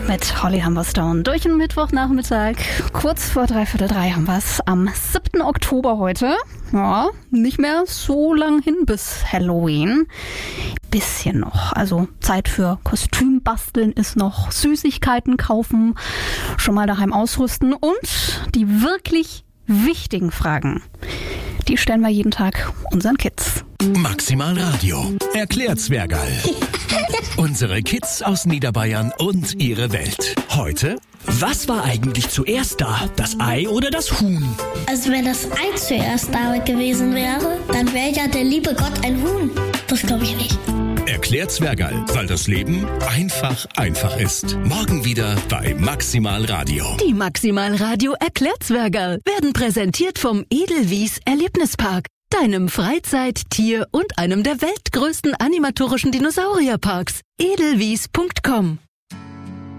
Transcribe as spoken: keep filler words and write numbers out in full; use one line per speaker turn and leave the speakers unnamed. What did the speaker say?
Mit Holly Humberstone durch den Mittwochnachmittag. Kurz vor dreiviertel drei haben wir es am siebten Oktober heute. Ja, nicht mehr so lang hin bis Halloween. Bisschen noch. Also Zeit für Kostüm basteln ist noch, Süßigkeiten kaufen, schon mal daheim ausrüsten und die wirklich wichtigen Fragen, die stellen wir jeden Tag unseren Kids.
Maximal Radio erklärt Zwergal. Unsere Kids aus Niederbayern und ihre Welt. Heute:
Was war eigentlich zuerst da? Das Ei oder das Huhn?
Also wenn das Ei zuerst da gewesen wäre, dann wäre ja der liebe Gott ein Huhn. Das glaube ich nicht.
Erklärt Zwergal, weil das Leben einfach einfach ist. Morgen wieder bei Maximal Radio.
Die Maximal Radio erklärt Zwergal werden präsentiert vom Edelwies Erlebnispark, deinem Freizeit-, Tier- und einem der weltgrößten animatorischen Dinosaurierparks. edelwies punkt com